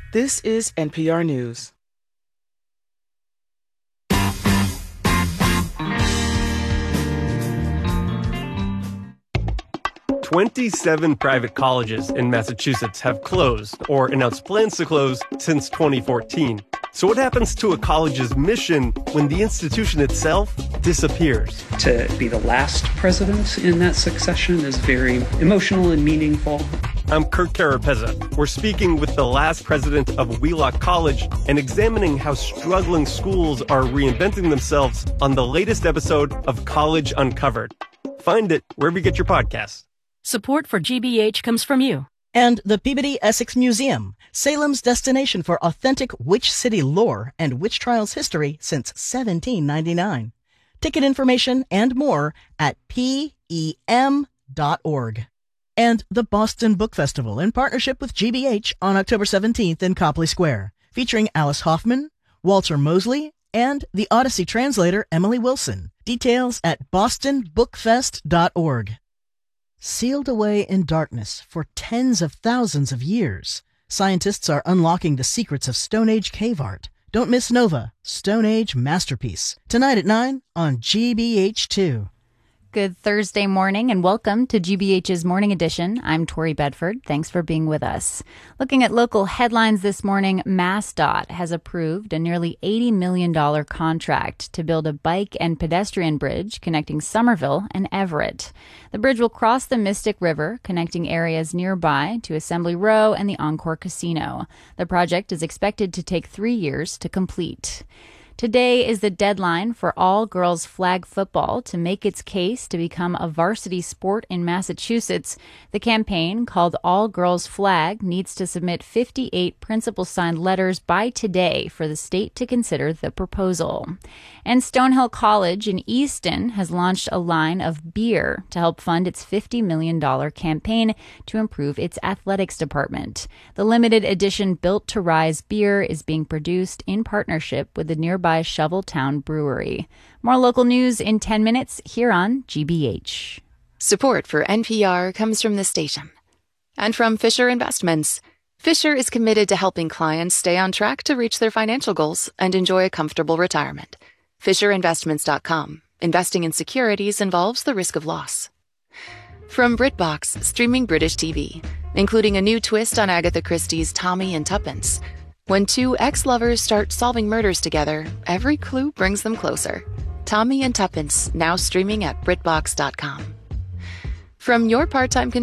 This is NPR News. "27 private colleges in Massachusetts have closed or announced plans to close since 2014. So what happens to a college's mission when the institution itself disappears? To be the last president in that succession is very emotional and meaningful. I'm Kirk Carapezza. We're speaking with the last president of Wheelock College and examining how struggling schools are reinventing themselves on the latest episode of College Uncovered. Find it wherever you get your podcasts. Support for GBH comes from you. And the Peabody Essex Museum, Salem's destination for authentic witch city lore and witch trials history since 1799. Ticket information and more at PEM.org. And the Boston Book Festival in partnership with GBH on October 17th in Copley Square, featuring Alice Hoffman, Walter Mosley, and the Odyssey translator Emily Wilson. Details at bostonbookfest.org. Sealed away in darkness for tens of thousands of years, scientists are unlocking the secrets of Stone Age cave art. Don't miss Nova, Stone Age Masterpiece, tonight at 9 on GBH2. Good Thursday morning and welcome to GBH's Morning Edition. I'm Tori Bedford. Thanks for being with us. Looking at local headlines this morning, MassDOT has approved a nearly $80 million contract to build a bike and pedestrian bridge connecting Somerville and Everett. The bridge will cross the Mystic River, connecting areas nearby to Assembly Row and the Encore Casino. The project is expected to take 3 years to complete. Today is the deadline for all-girls flag football to make its case to become a varsity sport in Massachusetts. The campaign, called All Girls Flag, needs to submit 58 principal-signed letters by today for the state to consider the proposal. And Stonehill College in Easton has launched a line of beer to help fund its $50 million campaign to improve its athletics department. The limited edition Built to Rise beer is being produced in partnership with the nearby Shoveltown Brewery. More local news in 10 minutes here on GBH. Support for NPR comes from the station and from Fisher Investments. Fisher is committed to helping clients stay on track to reach their financial goals and enjoy a comfortable retirement. FisherInvestments.com. Investing in securities involves the risk of loss. From BritBox, streaming British TV, including a new twist on Agatha Christie's Tommy and Tuppence. When two ex-lovers start solving murders together, every clue brings them closer. Tommy and Tuppence, now streaming at BritBox.com. From your part-time